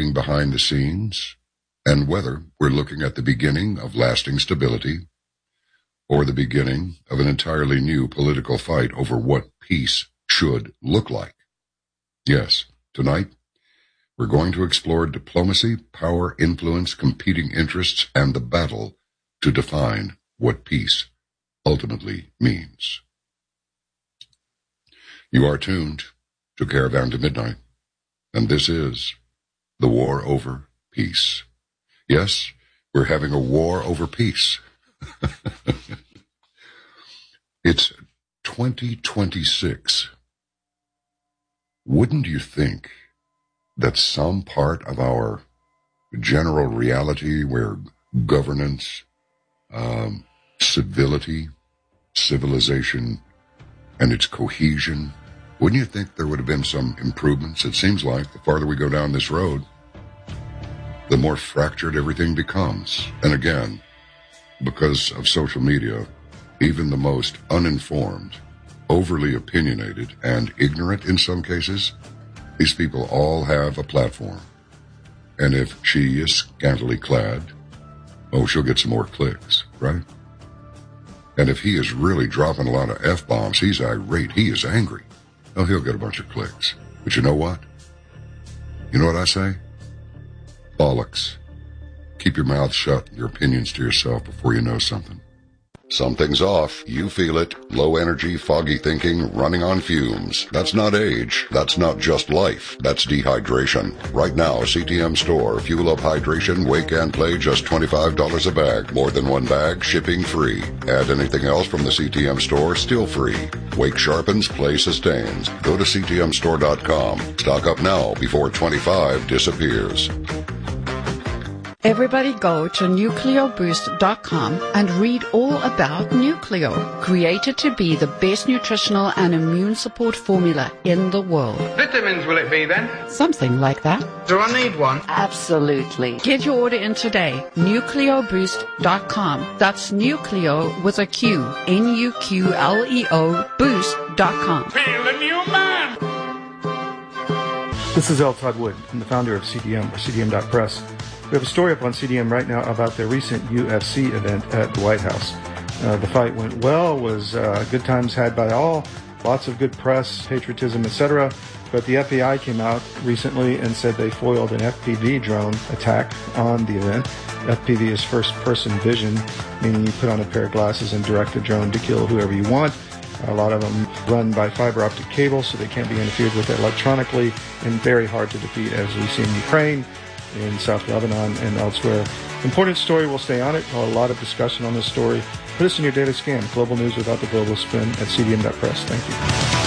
happening behind the scenes, and whether we're looking at the beginning of lasting stability or the beginning of an entirely new political fight over what peace should look like. Yes, tonight, we're going to explore diplomacy, power, influence, competing interests, and the battle to define what peace ultimately means. You are tuned to Caravan to Midnight, and this is the War Over Peace. Yes, we're having a war over peace. It's 2026. Wouldn't you think that some part of our general reality where governance, civility, civilization, and its cohesion, wouldn't you think there would have been some improvements? It seems like the farther we go down this road, the more fractured everything becomes. And again, because of social media, even the most uninformed, overly opinionated, and ignorant in some cases, these people all have a platform. And if she is scantily clad, oh, she'll get some more clicks, right? And if he is really dropping a lot of F-bombs, he's irate, he is angry, oh, he'll get a bunch of clicks. But you know what? You know what I say? Bollocks. Keep your mouth shut and your opinions to yourself before you know something. Something's off. You feel it. Low energy, foggy thinking, running on fumes. That's not age. That's not just life. That's dehydration. Right now, CTM Store. Fuel up hydration, wake and play, just $25 a bag. More than one bag, shipping free. Add anything else from the CTM Store, still free. Wake sharpens, play sustains. Go to ctmstore.com. Stock up now before 25 disappears. Everybody go to nucleoboost.com and read all about Nucleo, created to be the best nutritional and immune support formula in the world. Vitamins will it be then? Something like that. Do I need one? Absolutely. Get your order in today. Nucleoboost.com. That's Nucleo with a Q. Nucleo boost.com. Feel the new man! This is L. Todd Wood. I'm the founder of CDM, or CDM.press. We have a story up on CDM right now about the recent UFC event at the White House. The fight went well, was good times had by all, lots of good press, patriotism, etc. But the FBI came out recently and said they foiled an FPV drone attack on the event. FPV is first-person vision, meaning you put on a pair of glasses and direct a drone to kill whoever you want. A lot of them run by fiber optic cable, so they can't be interfered with electronically, and very hard to defeat, as we see in Ukraine, in South Lebanon, and elsewhere. Important story, we'll stay on it. A lot of discussion on this story. Put us in your daily scan. Global news without the global spin at cdm.press. Thank you.